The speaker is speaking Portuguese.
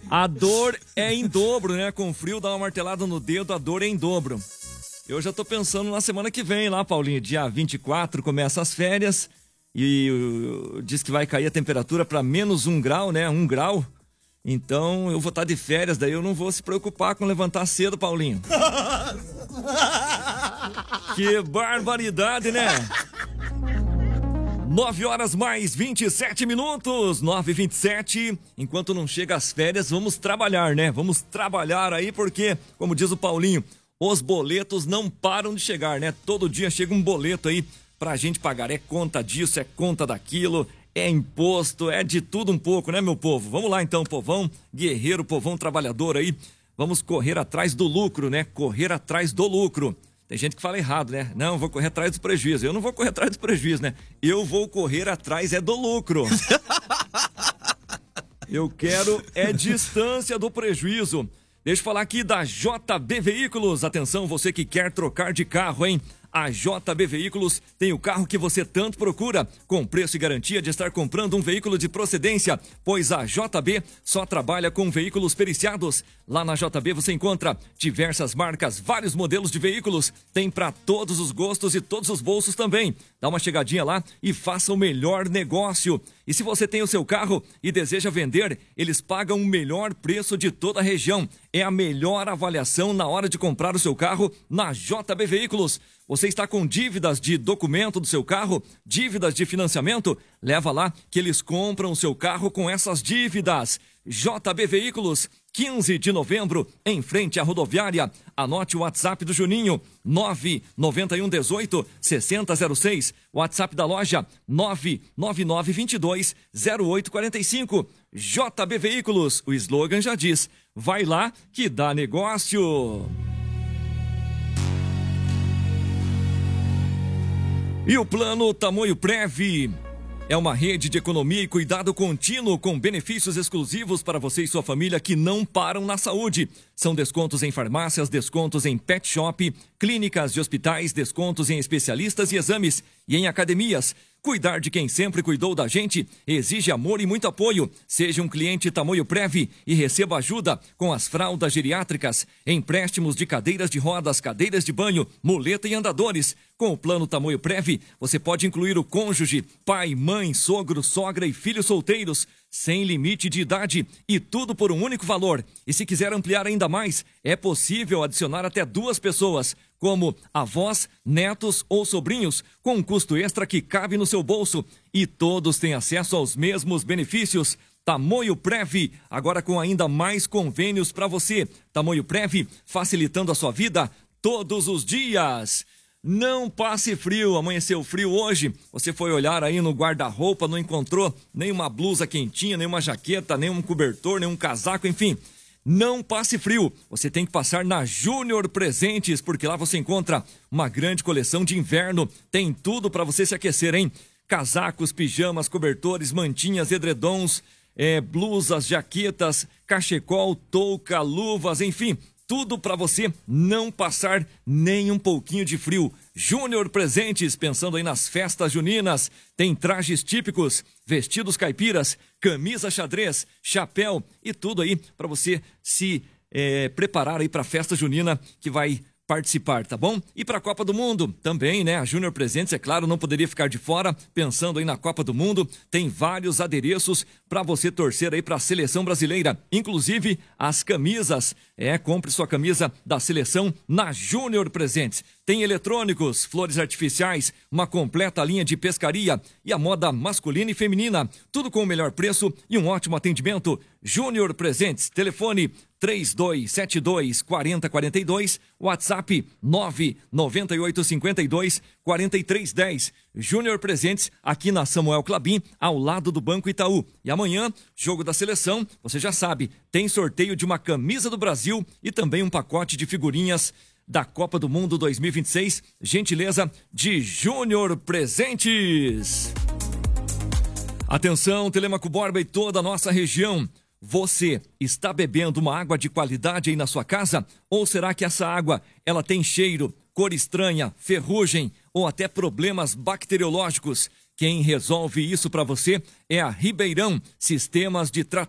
A dor é em dobro, né? Com frio, dá uma martelada no dedo, a dor é em dobro. Eu já tô pensando na semana que vem lá, Paulinho. Dia 24 começa as férias e diz que vai cair a temperatura para menos 1 grau, né? 1 grau. Então eu vou estar de férias, daí eu não vou se preocupar com levantar cedo, Paulinho. Que barbaridade, né? 9 horas mais 27 minutos, 9h27. Enquanto não chega as férias, vamos trabalhar, né? Vamos trabalhar aí porque, como diz o Paulinho, os boletos não param de chegar, né? Todo dia chega um boleto aí pra gente pagar. É conta disso, é conta daquilo, é imposto, é de tudo um pouco, né, meu povo? Vamos lá então, povão guerreiro, povão trabalhador aí. Vamos correr atrás do lucro, né? Correr atrás do lucro. Tem gente que fala errado, né? Não, vou correr atrás do prejuízo. Eu não vou correr atrás do prejuízo, né? Eu vou correr atrás do lucro. Eu quero distância do prejuízo. Deixa eu falar aqui da JB Veículos. Atenção, você que quer trocar de carro, hein? A JB Veículos tem o carro que você tanto procura, com preço e garantia de estar comprando um veículo de procedência, pois a JB só trabalha com veículos periciados. Lá na JB você encontra diversas marcas, vários modelos de veículos, tem para todos os gostos e todos os bolsos também. Dá uma chegadinha lá e faça o melhor negócio. E se você tem o seu carro e deseja vender, eles pagam o melhor preço de toda a região. É a melhor avaliação na hora de comprar o seu carro na JB Veículos. Você está com dívidas de documento do seu carro, dívidas de financiamento? Leva lá que eles compram o seu carro com essas dívidas. JB Veículos, 15 de novembro, em frente à rodoviária. Anote o WhatsApp do Juninho, 99118-6006. WhatsApp da loja, 99922-0845. JB Veículos, o slogan já diz, vai lá que dá negócio. E o plano Tamoio Prev é uma rede de economia e cuidado contínuo com benefícios exclusivos para você e sua família que não param na saúde. São descontos em farmácias, descontos em pet shop, clínicas e hospitais, descontos em especialistas e exames e em academias. Cuidar de quem sempre cuidou da gente exige amor e muito apoio. Seja um cliente Tamoio Prev e receba ajuda com as fraldas geriátricas, empréstimos de cadeiras de rodas, cadeiras de banho, muleta e andadores. Com o plano Tamoio Prev, você pode incluir o cônjuge, pai, mãe, sogro, sogra e filhos solteiros, sem limite de idade e tudo por um único valor. E se quiser ampliar ainda mais, é possível adicionar até 2 pessoas, como avós, netos ou sobrinhos, com um custo extra que cabe no seu bolso. E todos têm acesso aos mesmos benefícios. Tamoio Prev, agora com ainda mais convênios para você. Tamoio Prev, facilitando a sua vida todos os dias. Não passe frio, amanheceu frio hoje, você foi olhar aí no guarda-roupa, não encontrou nenhuma blusa quentinha, nenhuma jaqueta, nenhum cobertor, nenhum casaco, enfim. Não passe frio, você tem que passar na Júnior Presentes, porque lá você encontra uma grande coleção de inverno, tem tudo para você se aquecer, hein? Casacos, pijamas, cobertores, mantinhas, edredons, blusas, jaquetas, cachecol, touca, luvas, enfim, tudo para você não passar nem um pouquinho de frio. Júnior Presentes, pensando aí nas festas juninas, tem trajes típicos, vestidos caipiras, camisa xadrez, chapéu e tudo aí para você se preparar aí para a festa junina que vai participar, tá bom? E para a Copa do Mundo também, né? A Júnior Presentes, é claro, não poderia ficar de fora. Pensando aí na Copa do Mundo, tem vários adereços para você torcer aí para a seleção brasileira, inclusive as camisas. Compre sua camisa da seleção na Júnior Presentes. Tem eletrônicos, flores artificiais, uma completa linha de pescaria e a moda masculina e feminina. Tudo com o melhor preço e um ótimo atendimento. Júnior Presentes, telefone 3272-4042, WhatsApp 99852-4310. Júnior Presentes, aqui na Samuel Clabin, ao lado do Banco Itaú. E amanhã, jogo da seleção, você já sabe, tem sorteio de uma camisa do Brasil e também um pacote de figurinhas da Copa do Mundo 2026, gentileza de Júnior Presentes. Atenção, Telêmaco Borba e toda a nossa região. Você está bebendo uma água de qualidade aí na sua casa? Ou será que essa água, ela tem cheiro, cor estranha, ferrugem ou até problemas bacteriológicos? Quem resolve isso para você é a Ribeirão Sistemas de Tratamento